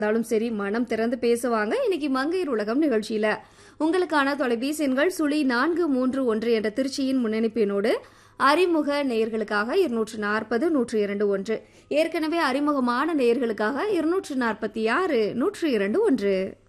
இருந்தாலும் சரி மனம் திறந்து பேசுவாங்க இன்னைக்கு மங்கையர் உலகம் நிகழ்ச்சியில. உங்களுக்கான தொலைபேசி எண்கள் 0431 என்ற திருச்சியின் முன்னணிப்பினோடு அறிமுக நேயர்களுக்காக 240 102 1, ஏற்கனவே அறிமுகமான நேயர்களுக்காக 246 102 1.